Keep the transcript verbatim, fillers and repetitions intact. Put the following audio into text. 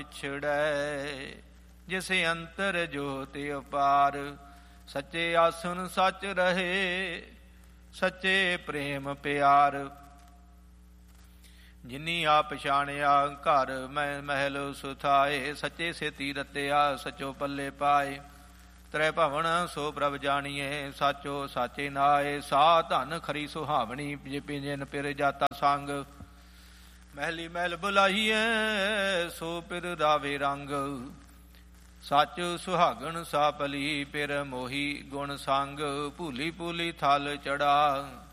ਛਿੜੈ ਜਿਸ ਅੰਤਰ ਜੋਤਿ ਅਪਾਰ। ਸੱਚੇ ਆਸਨ ਸੱਚ ਰਹੇ ਸੱਚੇ ਪ੍ਰੇਮ ਪਿਆਰ। ਜਿਨੀ ਆ ਪਛਾਣਿਆ ਘਰ ਮੈਂ ਮਹਿਲ ਸੁਥਾਏ। ਸੱਚੇ ਸੇਤੀ ਰਤਿਆ ਸਚੋ ਪੱਲੇ ਪਾਏ। ਤ੍ਰੈ ਭਵਨ ਸੋ ਪ੍ਰਭ ਜਾਣੀਏ ਸਾਚੋ ਸਾਚੇ ਨਾਏ। ਸਾ ਧਨ ਖਰੀ ਸੁਹਾਵਣੀ ਜੇ ਪਿੰਜਨ ਪਿਰ ਜਾਤਾ ਸੰਗ। ਮਹਿਲੀ ਮਹਿਲ ਬੁਲਾਈਏ ਸੋ ਪਿਰ ਰਾਵੇ ਰੰਗ। ਸੱਚ ਸੁਹਾਗਣ ਸਾ ਪਲੀ ਪਿਰ ਮੋਹੀ ਗੁਣ ਸੰਗ। ਭੂਲੀ ਭੂਲੀ ਥਲ ਚੜਾ